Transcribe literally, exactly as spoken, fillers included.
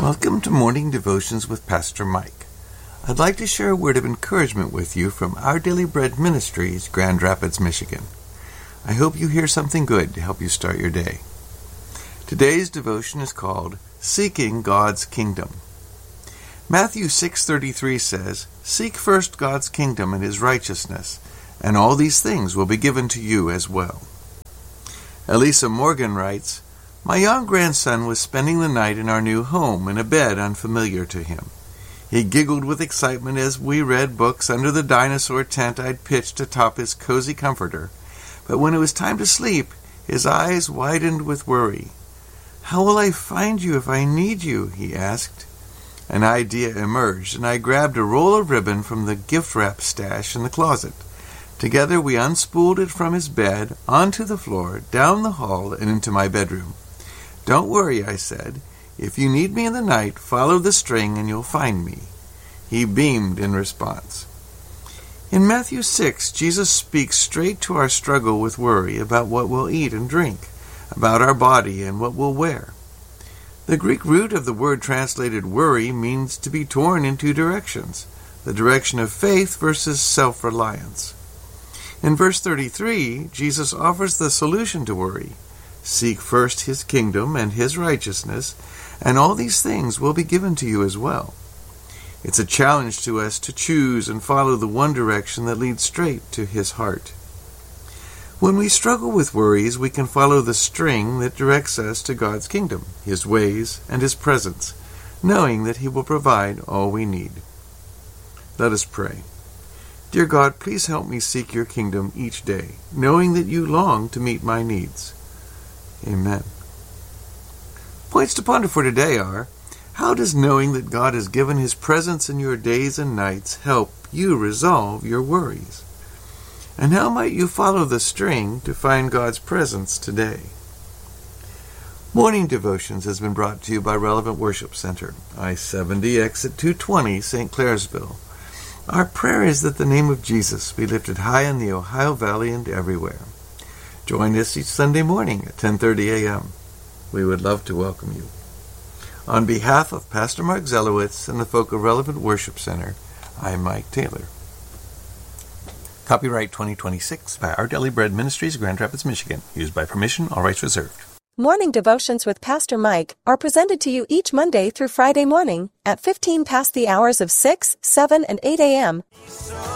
Welcome to Morning Devotions with Pastor Mike. I'd like to share a word of encouragement with you from Our Daily Bread Ministries, Grand Rapids, Michigan. I hope you hear something good to help you start your day. Today's devotion is called Seeking God's Kingdom. Matthew six thirty-three says, "Seek first God's kingdom and His righteousness, and all these things will be given to you as well." Elisa Morgan writes, "My young grandson was spending the night in our new home in a bed unfamiliar to him. He giggled with excitement as we read books under the dinosaur tent I'd pitched atop his cozy comforter, but when it was time to sleep, his eyes widened with worry. 'How will I find you if I need you?' he asked. An idea emerged, and I grabbed a roll of ribbon from the gift wrap stash in the closet. Together we unspooled it from his bed, onto the floor, down the hall, and into my bedroom. 'Don't worry,' I said. 'If you need me in the night, follow the string and you'll find me.' He beamed in response." In Matthew six, Jesus speaks straight to our struggle with worry about what we'll eat and drink, about our body and what we'll wear. The Greek root of the word translated worry means to be torn in two directions, the direction of faith versus self-reliance. In verse thirty-three, Jesus offers the solution to worry. Seek first His kingdom and His righteousness, and all these things will be given to you as well. It's a challenge to us to choose and follow the one direction that leads straight to His heart. When we struggle with worries, we can follow the string that directs us to God's kingdom, His ways, and His presence, knowing that He will provide all we need. Let us pray. Dear God, please help me seek your kingdom each day, knowing that you long to meet my needs. Amen. Points to ponder for today are, how does knowing that God has given His presence in your days and nights help you resolve your worries? And how might you follow the string to find God's presence today? Morning Devotions has been brought to you by Relevant Worship Center, I seventy, exit two twenty, Saint Clairsville. Our prayer is that the name of Jesus be lifted high in the Ohio Valley and everywhere. Join us each Sunday morning at ten thirty a.m. We would love to welcome you. On behalf of Pastor Mark Zelowitz and the folk of Relevant Worship Center, I'm Mike Taylor. Copyright twenty twenty-six by Our Daily Bread Ministries, Grand Rapids, Michigan. Used by permission, all rights reserved. Morning Devotions with Pastor Mike are presented to you each Monday through Friday morning at fifteen past the hours of six, seven, and eight a.m.